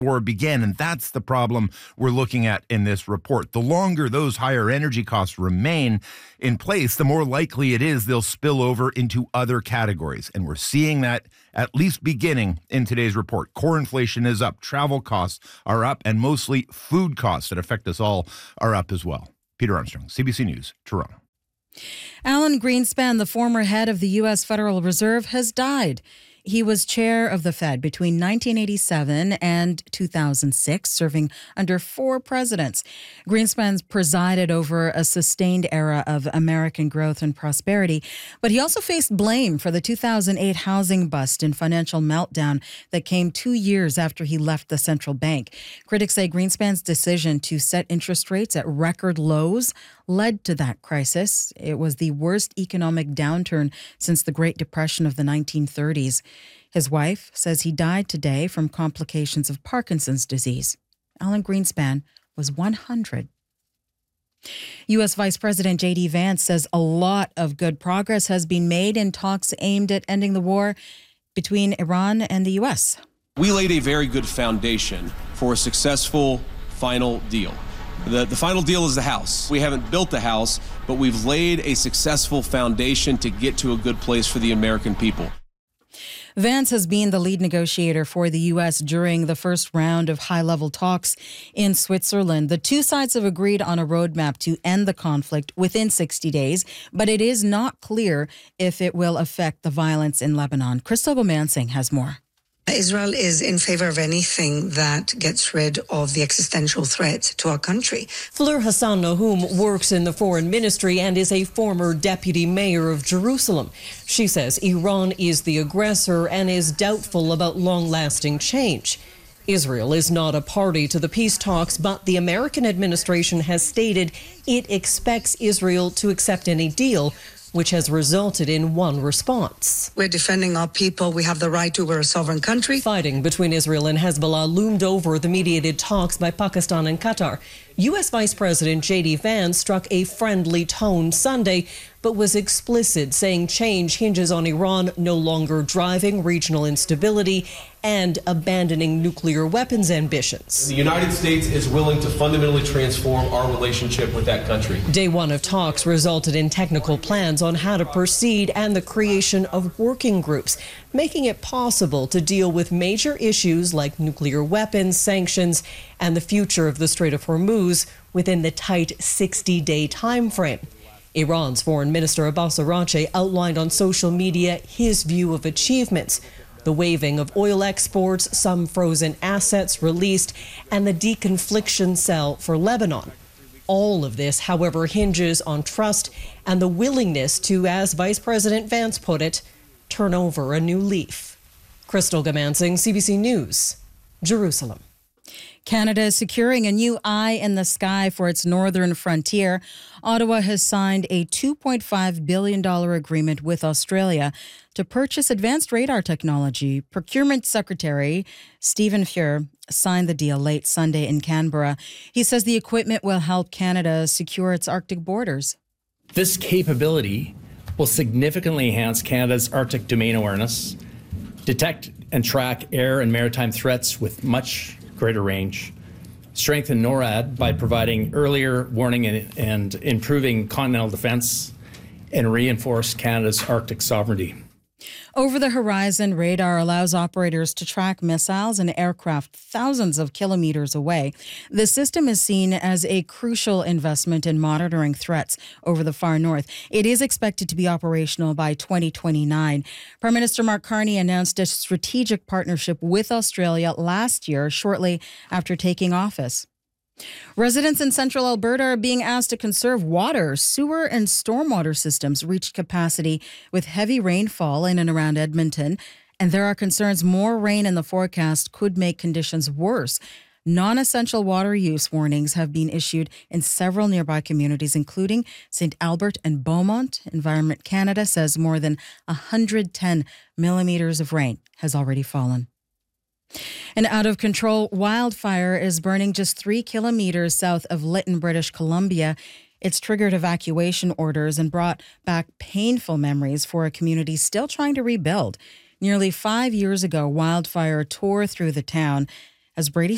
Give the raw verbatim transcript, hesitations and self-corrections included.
war began, and that's the problem we're looking at in this report. The longer those higher energy costs remain in place, the more likely it is they'll spill over into other categories, and we're seeing that at least beginning in today's report. Core inflation is up, travel costs are up, and mostly food costs that affect us all are up as well. Peter Armstrong, C B C News, Toronto. Alan Greenspan, the former head of the U S Federal Reserve, has died. He was chair of the Fed between nineteen eighty-seven and two thousand six, serving under four presidents. Greenspan presided over a sustained era of American growth and prosperity, but he also faced blame for the two thousand eight housing bust and financial meltdown that came two years after he left the central bank. Critics say Greenspan's decision to set interest rates at record lows led to that crisis. It was the worst economic downturn since the Great Depression of the nineteen thirties. His wife says he died today from complications of Parkinson's disease. Alan Greenspan was one hundred. U S Vice President J D Vance says a lot of good progress has been made in talks aimed at ending the war between Iran and the U S. We laid a very good foundation for a successful final deal. The, the final deal is the house. We haven't built the house, but we've laid a successful foundation to get to a good place for the American people. Vance has been the lead negotiator for the U S during the first round of high-level talks in Switzerland. The two sides have agreed on a roadmap to end the conflict within sixty days, but it is not clear if it will affect the violence in Lebanon. Crystal Gomansing has more. Israel is in favor of anything that gets rid of the existential threat to our country. Fleur Hassan Nahum works in the foreign ministry and is a former deputy mayor of Jerusalem. She says Iran is the aggressor and is doubtful about long-lasting change. Israel is not a party to the peace talks, but the American administration has stated it expects Israel to accept any deal, which has resulted in one response. We're defending our people. We have the right to. We're a sovereign country. Fighting between Israel and Hezbollah loomed over the mediated talks by Pakistan and Qatar. U S Vice President J D Vance struck a friendly tone Sunday, but was explicit, saying change hinges on Iran no longer driving regional instability and abandoning nuclear weapons ambitions. The United States is willing to fundamentally transform our relationship with that country. Day one of talks resulted in technical plans on how to proceed and the creation of working groups, making it possible to deal with major issues like nuclear weapons, sanctions, and the future of the Strait of Hormuz within the tight sixty-day time frame. Iran's Foreign Minister Abbas Araghchi outlined on social media his view of achievements: the waiving of oil exports, some frozen assets released, and the deconfliction cell for Lebanon. All of this, however, hinges on trust and the willingness to, as Vice President Vance put it, turn over a new leaf. Crystal Gomansing, C B C News, Jerusalem. Canada is securing a new eye in the sky for its northern frontier. Ottawa has signed a two point five billion dollars agreement with Australia to purchase advanced radar technology. Procurement Secretary Stephen Fuhr signed the deal late Sunday in Canberra. He says the equipment will help Canada secure its Arctic borders. This capability will significantly enhance Canada's Arctic domain awareness, detect and track air and maritime threats with much greater range, strengthen NORAD by providing earlier warning and, and improving continental defense, and reinforce Canada's Arctic sovereignty. Over the horizon radar allows operators to track missiles and aircraft thousands of kilometers away. The system is seen as a crucial investment in monitoring threats over the far north. It is expected to be operational by twenty twenty-nine. Prime Minister Mark Carney announced a strategic partnership with Australia last year, shortly after taking office. Residents in central Alberta are being asked to conserve water. Sewer and stormwater systems reached capacity with heavy rainfall in and around Edmonton, and there are concerns more rain in the forecast could make conditions worse. Non-essential water use warnings have been issued in several nearby communities, including Saint Albert and Beaumont. Environment Canada says more than one hundred ten millimeters of rain has already fallen. An out-of-control wildfire is burning just three kilometers south of Lytton, British Columbia. It's triggered evacuation orders and brought back painful memories for a community still trying to rebuild. Nearly five years ago, wildfire tore through the town. As Brady